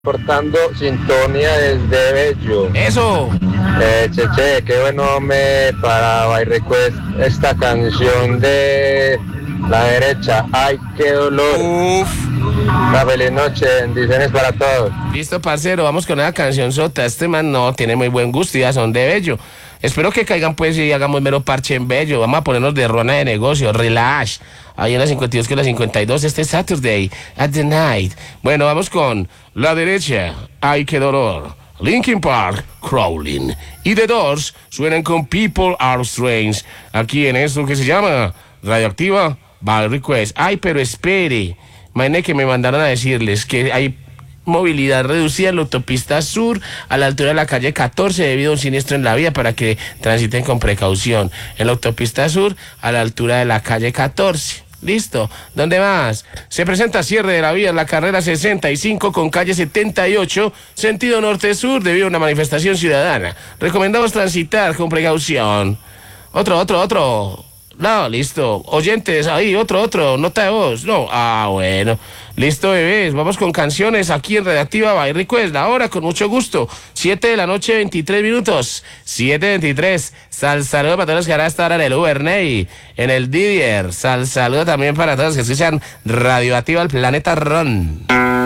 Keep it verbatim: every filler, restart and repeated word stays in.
Portando sintonía desde Bello. Eso. Eh, Cheche, qué bueno me para By Request esta canción de la derecha. Ay, qué dolor. Uf. Una feliz noche, bendiciones para todos. Listo, parcero, vamos con una canción sota. Este man no tiene muy buen gusto y ya son de Bello. Espero que caigan pues y hagamos mero parche en Bello. Vamos a ponernos de rona de negocio, relax. Ahí en la cincuenta y dos con la cincuenta y dos este Saturday at the night. Bueno, vamos con la derecha. Ay, qué dolor. Linkin Park, Crawling. Y The Doors suenan con People Are Strange. Aquí en esto que se llama Radioactiva By Request. Ay, pero espere. Imagínate que me mandaron a decirles que hay movilidad reducida en la autopista sur a la altura de la calle catorce debido a un siniestro en la vía para que transiten con precaución. En la autopista sur a la altura de la calle catorce. Listo. ¿Dónde más? Se presenta cierre de la vía en la carrera sesenta y cinco con calle setenta y ocho, sentido norte-sur, debido a una manifestación ciudadana. Recomendamos transitar con precaución. Otro, otro, otro. No, listo. Oyentes, ahí, otro, otro. Nota de voz. No, ah, bueno. Listo, bebés. Vamos con canciones aquí en Redactiva By Request. Ahora, con mucho gusto. siete de la noche, veintitrés minutos. siete veintitrés. Sal saludo para todos los que ahora están en el Uber Ney, en el Didier. Sal saludo también para todos los que escuchan Radioactiva, el planeta Ron.